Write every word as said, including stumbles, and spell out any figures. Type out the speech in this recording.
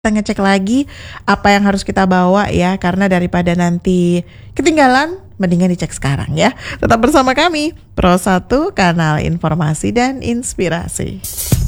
Kita ngecek lagi apa yang harus kita bawa ya, karena daripada nanti ketinggalan, mendingan dicek sekarang ya. Tetap bersama kami, Pro satu, kanal informasi dan inspirasi.